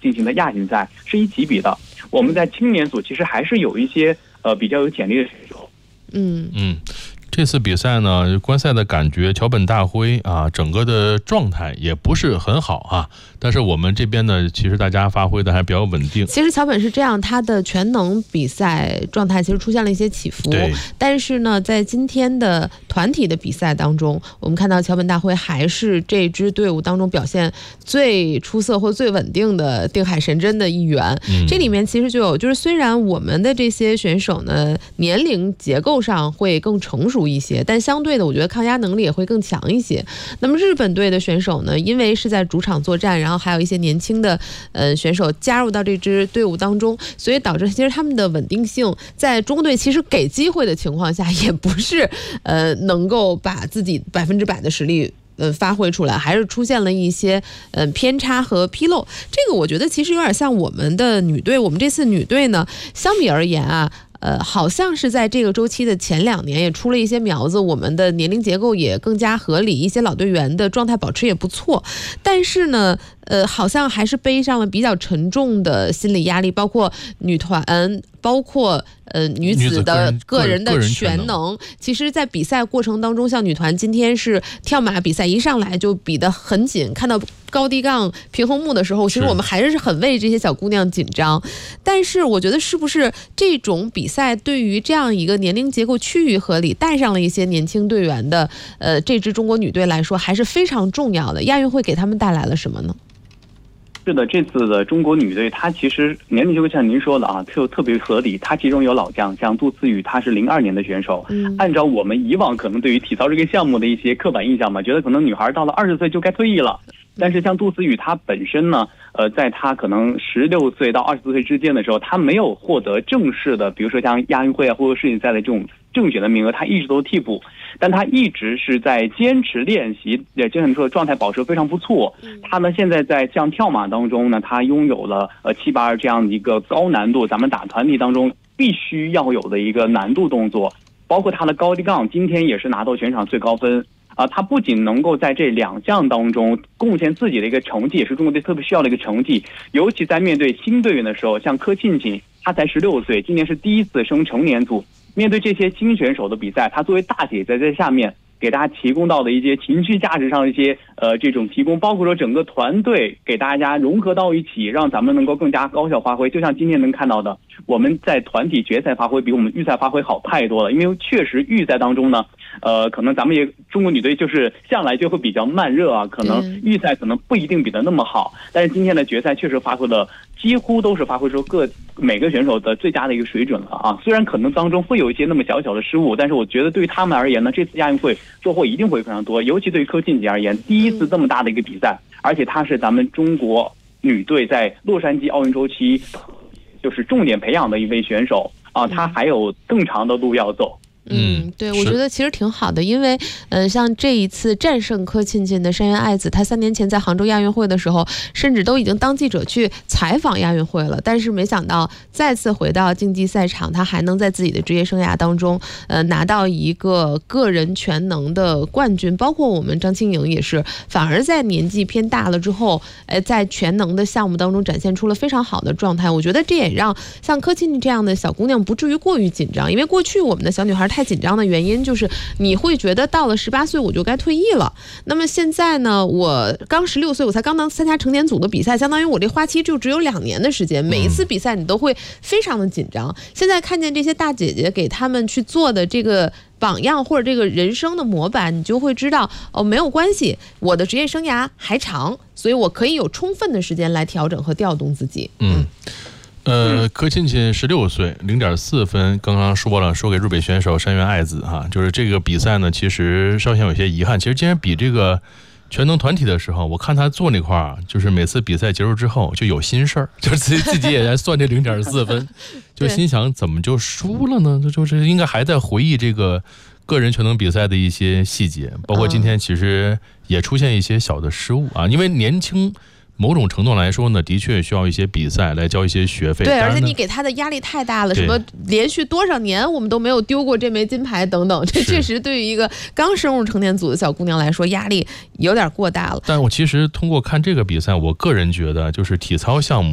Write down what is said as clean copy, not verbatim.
进行的亚锦赛是一起比的。我们在青年组其实还是有一些比较有潜力的选手。 这次比赛呢，观赛的感觉，桥本大辉啊，整个的状态也不是很好啊。但是我们这边呢，其实大家发挥的还比较稳定。 其实桥本是这样，他的全能比赛状态其实出现了一些起伏。但是呢，在今天的团体的比赛当中，我们看到桥本大辉还是这支队伍当中表现最出色或最稳定的定海神针的一员。这里面其实就是虽然我们的这些选手呢，年龄结构上会更成熟一些，但相对的，我觉得抗压能力也会更强一些。那么日本队的选手呢，因为是在主场作战，然后还有一些年轻的选手加入到这支队伍当中，所以导致其实他们的稳定性在中国队其实给机会的情况下，也不是能够把自己100%的实力发挥出来，还是出现了一些偏差和纰漏。这个我觉得其实有点像我们的女队，我们这次女队呢，相比而言啊。好像是在这个周期的前2年也出了一些苗子，我们的年龄结构也更加合理，一些老队员的状态保持也不错。但是呢，好像还是背上了比较沉重的心理压力，包括女团，包括女子的个人的全能。其实在比赛过程当中，像女团今天是跳马比赛一上来就比得很紧，看到高低杠平衡木的时候，其实我们还是很为这些小姑娘紧张。但是我觉得是不是这种比赛对于这样一个年龄结构趋于合理，带上了一些年轻队员的这支中国女队来说，还是非常重要的。亚运会给他们带来了什么呢？ 是的，这次的中国女队，她其实年龄就像您说的啊，特别合理。她其中有老将，像杜思雨，她是02年的选手。按照我们以往可能对于体操这个项目的一些刻板印象嘛，觉得可能女孩到了20岁就该退役了。但是像杜思雨，她本身呢，在她可能16岁到24岁之间的时候，她没有获得正式的，比如说像亚运会啊或者世锦赛的这种正选的名额，她一直都替补，但她一直是在坚持练习，也就像你说的状态保持非常不错。她呢现在在像跳马当中呢，她拥有了782这样的一个高难度，咱们打团体当中必须要有的一个难度动作，包括她的高低杠，今天也是拿到全场最高分。他不仅能够在这2项当中贡献自己的一个成绩，也是中国队特别需要的一个成绩。尤其在面对新队员的时候，像柯庆庆，他才16岁，今年是第一次升成年组。面对这些新选手的比赛，他作为大姐在下面给大家提供到的一些情绪价值上的一些这种提供，包括说整个团队给大家融合到一起，让咱们能够更加高效发挥。就像今天能看到的，我们在团体决赛发挥比我们预赛发挥好太多了。因为确实预赛当中呢，可能咱们中国女队就是向来就会比较慢热啊，可能预赛可能不一定比得那么好，但是今天的决赛确实发挥了，几乎都是发挥出每个选手的最佳的一个水准了啊。虽然可能当中会有一些那么小小的失误，但是我觉得对于他们而言呢，这次亚运会收获一定会非常多。尤其对于柯庆杰而言，第一次这么大的一个比赛，而且她是咱们中国女队在洛杉矶奥运周期就是重点培养的一位选手啊，她还有更长的路要走。 对，我觉得其实挺好的，因为像这一次战胜柯庆庆的山原爱子，她3年前在杭州亚运会的时候，甚至都已经当记者去采访亚运会了，但是没想到再次回到竞技赛场，她还能在自己的职业生涯当中拿到一个个人全能的冠军。包括我们张清颖也是，反而在年纪偏大了之后，在全能的项目当中展现出了非常好的状态。我觉得这也让像柯庆庆这样的小姑娘不至于过于紧张，因为过去我们的小女孩太紧张的原因就是你会觉得到了18岁我就该退役了。那么现在呢，我刚16岁，我才刚参加成年组的比赛，相当于我这花期就只有2年的时间，每一次比赛你都会非常的紧张。现在看见这些大姐姐给他们去做的这个榜样或者这个人生的模板，你就会知道没有关系，我的职业生涯还长，所以我可以有充分的时间来调整和调动自己。 柯庆庆16岁0.4分，刚刚说给日本选手山原爱子哈，就是这个比赛呢，其实稍显有些遗憾。其实今天比这个全能团体的时候，我看他做那块儿，就是每次比赛结束之后就有心事儿，就是自己也在算这0.4分，就心想怎么就输了呢？就是应该还在回忆这个个人全能比赛的一些细节，包括今天其实也出现一些小的失误啊，因为年轻。某种程度来说呢，的确需要一些比赛来交一些学费。 对，而且你给他的压力太大了，什么连续多少年我们都没有丢过这枚金牌等等，这确实对于一个刚升入成年组的小姑娘来说，压力有点过大了。 但我其实通过看这个比赛，我个人觉得就是体操项目